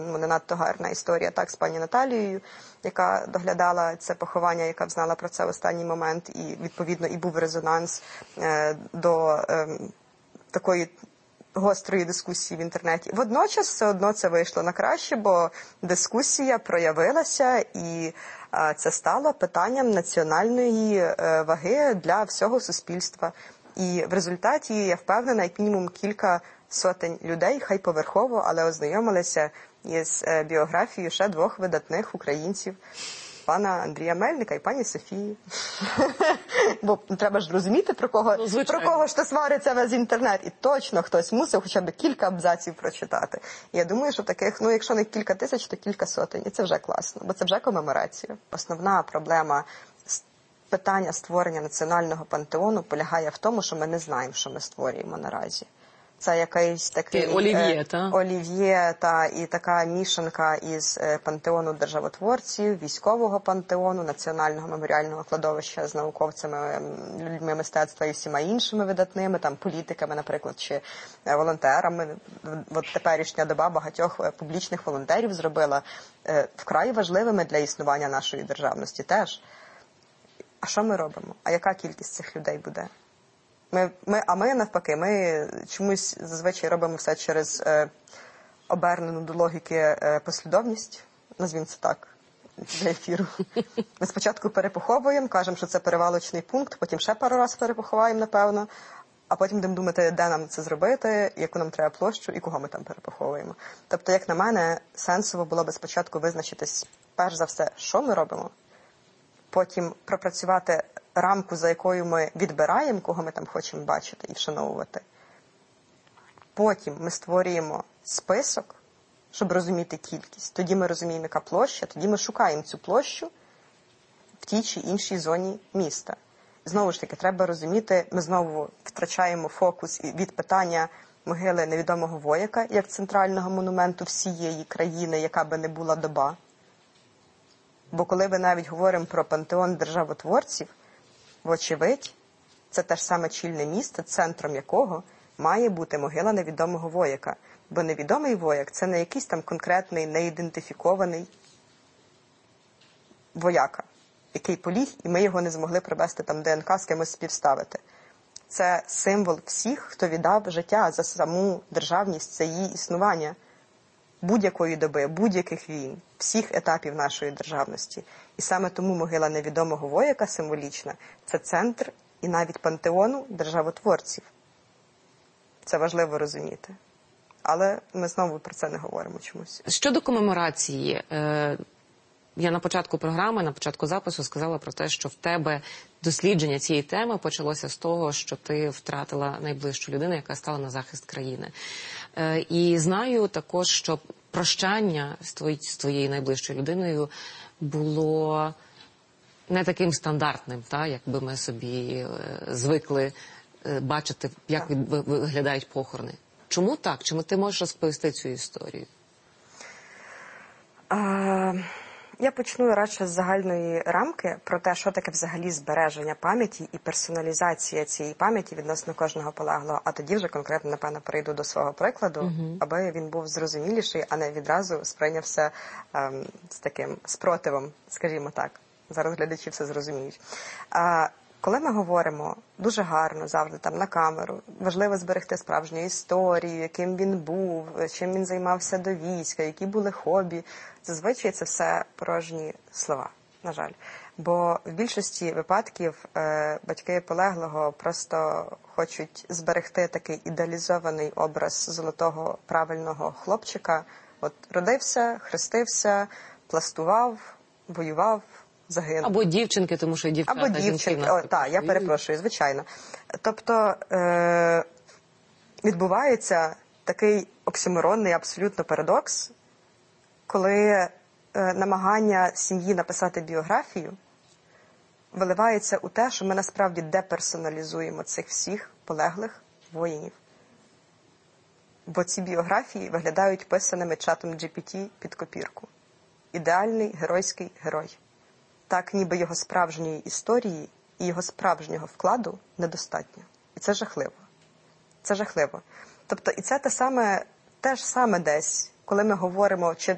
Не надто гарна історія так з пані Наталією, яка доглядала це поховання, яка взнала про це в останній момент, і відповідно і був резонанс до такої гострої дискусії в інтернеті. Водночас все одно це вийшло на краще, бо дискусія проявилася, і це стало питанням національної ваги для всього суспільства. І в результаті, я впевнена, як мінімум кілька сотень людей, хай поверхово, але ознайомилися із біографією ще двох видатних українців, пана Андрія Мельника і пані Софії. Бо треба ж розуміти, про кого ж то свариться весь інтернет. І точно хтось мусив хоча б кілька абзаців прочитати. І я думаю, що таких, якщо не кілька тисяч, то кілька сотень. І це вже класно, бо це вже комеморація. Основна проблема питання створення національного пантеону полягає в тому, що ми не знаємо, що ми створюємо наразі. Це якийсь такий олів'є і така мішанка із пантеону державотворців, військового пантеону, національного меморіального кладовища з науковцями, людьми мистецтва і всіма іншими видатними, там політиками, наприклад, чи волонтерами. От теперішня доба багатьох публічних волонтерів зробила вкрай важливими для існування нашої державності теж. А що ми робимо? А яка кількість цих людей буде? Ми навпаки, ми чомусь зазвичай робимо все через обернену до логіки послідовність, назвімо це так, для ефіру. Ми спочатку перепоховуємо, кажемо, що це перевалочний пункт, потім ще пару разів перепоховаємо, напевно, а потім будемо думати, де нам це зробити, яку нам треба площу і кого ми там перепоховуємо. Тобто, як на мене, сенсово було би спочатку визначитись, перш за все, що ми робимо, потім пропрацювати рамку, за якою ми відбираємо, кого ми там хочемо бачити і вшановувати. Потім ми створюємо список, щоб розуміти кількість. Тоді ми розуміємо, яка площа, тоді ми шукаємо цю площу в тій чи іншій зоні міста. Знову ж таки, треба розуміти, ми знову втрачаємо фокус від питання могили невідомого вояка, як центрального монументу всієї країни, яка би не була доба. Бо коли ми навіть говоримо про пантеон державотворців, вочевидь, це те ж саме чільне місце, центром якого має бути могила невідомого вояка. Бо невідомий вояк – це не якийсь там конкретний, неідентифікований вояка, який поліг, і ми його не змогли привести там ДНК з кимось співставити. Це символ всіх, хто віддав життя за саму державність, за її існування будь-якої доби, будь-яких війн, всіх етапів нашої державності. І саме тому могила невідомого вояка символічна – це центр і навіть пантеону державотворців. Це важливо розуміти. Але ми знову про це не говоримо чомусь. Щодо комеморації, я на початку програми, на початку запису сказала про те, що в тебе дослідження цієї теми почалося з того, що ти втратила найближчу людину, яка стала на захист країни. І знаю також, що прощання з твоєю найближчою людиною було не таким стандартним, як би ми собі звикли бачити, як виглядають похорони. Чому так? Чому ти можеш розповісти цю історію? Я почну радше з загальної рамки про те, що таке взагалі збереження пам'яті і персоналізація цієї пам'яті відносно кожного полеглого. А тоді вже конкретно, напевно, перейду до свого прикладу, аби він був зрозуміліший, а не відразу сприйнявся з таким спротивом, скажімо так. Зараз глядачі все зрозуміють. Коли ми говоримо дуже гарно завжди там на камеру, важливо зберегти справжню історію, яким він був, чим він займався до війська, які були хобі, зазвичай це все порожні слова, на жаль. Бо в більшості випадків батьки полеглого просто хочуть зберегти такий ідеалізований образ золотого правильного хлопчика. От родився, хрестився, пластував, воював, загинув. Або дівчинки, тому що дівчата. Або дівчинки, так, я перепрошую, звичайно. Тобто відбувається такий оксюморонний абсолютно парадокс, коли намагання сім'ї написати біографію виливається у те, що ми насправді деперсоналізуємо цих всіх полеглих воїнів. Бо ці біографії виглядають писаними чатом GPT під копірку. Ідеальний геройський герой. Так, ніби його справжньої історії і його справжнього вкладу недостатньо. І це жахливо. Це жахливо. Тобто, і це те ж саме десь, коли ми говоримо, чи